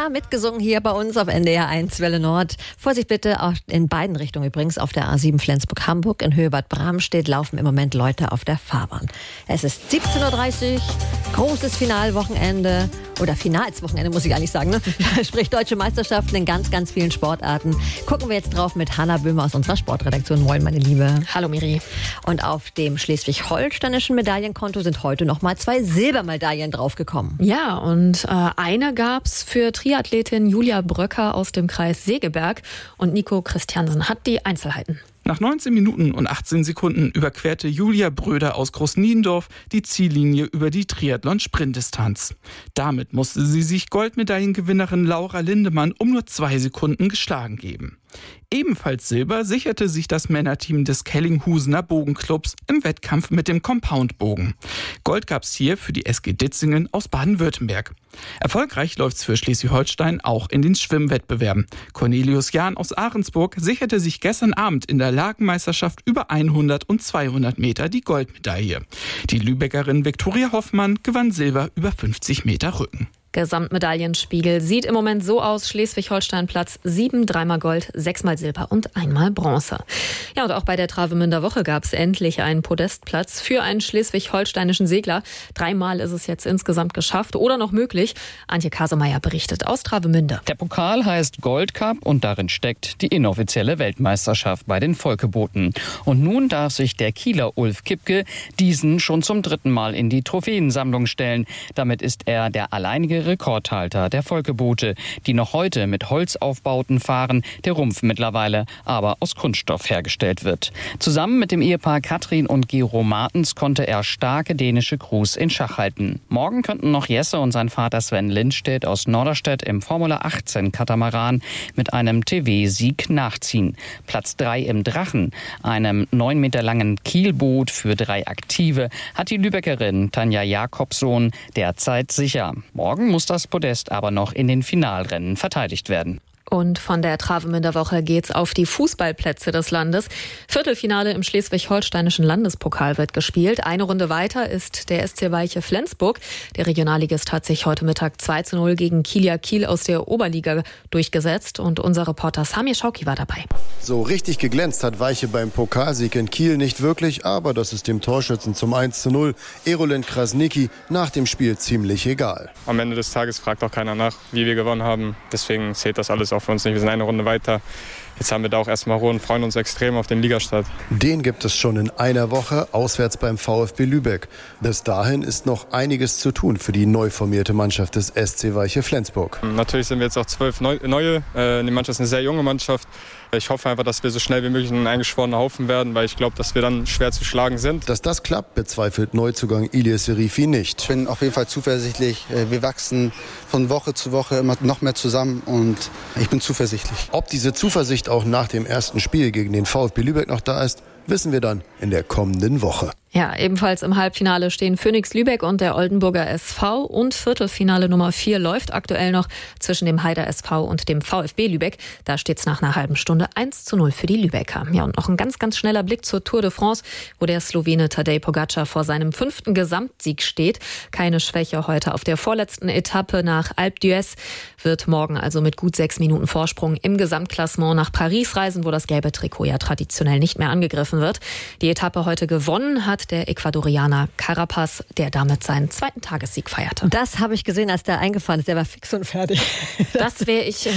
Ja, mitgesungen hier bei uns auf NDR 1 Welle Nord. Vorsicht bitte, auch in beiden Richtungen übrigens. Auf der A7 Flensburg-Hamburg in Höhe Bad Bramstedt laufen im Moment Leute auf der Fahrbahn. Es ist 17.30 Uhr, großes Finalwochenende. Oder Finalswochenende, muss ich eigentlich sagen. Ne? Sprich Deutsche Meisterschaften in ganz, ganz vielen Sportarten. Gucken wir jetzt drauf mit Hanna Böhmer aus unserer Sportredaktion. Moin, meine Liebe. Hallo, Miri. Und auf dem schleswig-holsteinischen Medaillenkonto sind heute nochmal 2 Silbermedaillen draufgekommen. Ja, und eine gab's für Triathletin Julia Bröcker aus dem Kreis Segeberg. Und Nico Christiansen hat die Einzelheiten. Nach 19 Minuten und 18 Sekunden überquerte Julia Bröder aus Großniendorf die Ziellinie über die Triathlon-Sprintdistanz. Damit musste sie sich Goldmedaillengewinnerin Laura Lindemann um nur 2 Sekunden geschlagen geben. Ebenfalls Silber sicherte sich das Männerteam des Kellinghusener Bogenclubs im Wettkampf mit dem Compoundbogen. Gold gab's hier für die SG Ditzingen aus Baden-Württemberg. Erfolgreich läuft's für Schleswig-Holstein auch in den Schwimmwettbewerben. Cornelius Jahn aus Ahrensburg sicherte sich gestern Abend in der Lagenmeisterschaft über 100 und 200 Meter die Goldmedaille. Die Lübeckerin Viktoria Hoffmann gewann Silber über 50 Meter Rücken. Gesamtmedaillenspiegel sieht im Moment so aus: Schleswig-Holstein Platz 7, 3-mal Gold, 6-mal Silber und 1-mal Bronze. Ja, und auch bei der Travemünder Woche gab es endlich einen Podestplatz für einen schleswig-holsteinischen Segler. 3-mal ist es jetzt insgesamt geschafft oder noch möglich. Antje Kasemeyer berichtet aus Travemünde. Der Pokal heißt Gold Cup und darin steckt die inoffizielle Weltmeisterschaft bei den Volkebooten. Und nun darf sich der Kieler Ulf Kipke diesen schon zum 3. Mal in die Trophäensammlung stellen. Damit ist er der alleinige Rekordhalter der Volkeboote, die noch heute mit Holzaufbauten fahren, der Rumpf mittlerweile aber aus Kunststoff hergestellt wird. Zusammen mit dem Ehepaar Katrin und Gero Martens konnte er starke dänische Crews in Schach halten. Morgen könnten noch Jesse und sein Vater Sven Lindstedt aus Norderstedt im Formula 18 Katamaran mit einem TV-Sieg nachziehen. Platz 3 im Drachen, einem 9 Meter langen Kielboot für 3 Aktive, hat die Lübeckerin Tanja Jakobsohn derzeit sicher. Morgen muss das Podest aber noch in den Finalrennen verteidigt werden. Und von der Travemünder Woche geht's auf die Fußballplätze des Landes. Viertelfinale im schleswig-holsteinischen Landespokal wird gespielt. Eine Runde weiter ist der SC Weiche Flensburg. Der Regionalligist hat sich heute Mittag 2:0 gegen Kielia Kiel aus der Oberliga durchgesetzt. Und unser Reporter Samir Schauki war dabei. So richtig geglänzt hat Weiche beim Pokalsieg in Kiel nicht wirklich, aber das ist dem Torschützen zum 1:0 Erolend Krasnicki nach dem Spiel ziemlich egal. Am Ende des Tages fragt auch keiner nach, wie wir gewonnen haben. Deswegen zählt das alles auch für uns nicht. Wir sind eine Runde weiter. Jetzt haben wir da auch erstmal Ruhe und freuen uns extrem auf den Ligastart. Den gibt es schon in einer Woche, auswärts beim VfB Lübeck. Bis dahin ist noch einiges zu tun für die neu formierte Mannschaft des SC Weiche Flensburg. Natürlich sind wir jetzt auch 12 Neue. Die Mannschaft ist eine sehr junge Mannschaft. Ich hoffe einfach, dass wir so schnell wie möglich ein eingeschworener Haufen werden, weil ich glaube, dass wir dann schwer zu schlagen sind. Dass das klappt, bezweifelt Neuzugang Ilir Serifi nicht. Ich bin auf jeden Fall zuversichtlich. Wir wachsen von Woche zu Woche immer noch mehr zusammen und ich bin zuversichtlich. Ob diese Zuversicht auch nach dem ersten Spiel gegen den VfB Lübeck noch da ist, wissen wir dann in der kommenden Woche. Ja, ebenfalls im Halbfinale stehen Phoenix Lübeck und der Oldenburger SV und Viertelfinale Nummer 4 läuft aktuell noch zwischen dem Heider SV und dem VfB Lübeck. Da steht es nach einer halben Stunde 1:0 für die Lübecker. Ja, und noch ein ganz, ganz schneller Blick zur Tour de France, wo der Slowene Tadej Pogačar vor seinem 5. Gesamtsieg steht. Keine Schwäche heute auf der vorletzten Etappe nach Alpe d'Huez. Wird morgen also mit gut 6 Minuten Vorsprung im Gesamtklassement nach Paris reisen, wo das gelbe Trikot ja traditionell nicht mehr angegriffen wird. Die Etappe heute gewonnen hat der Ecuadorianer Carapaz, der damit seinen 2. Tagessieg feierte. Das habe ich gesehen, als der eingefahren ist. Der war fix und fertig. Das wäre ich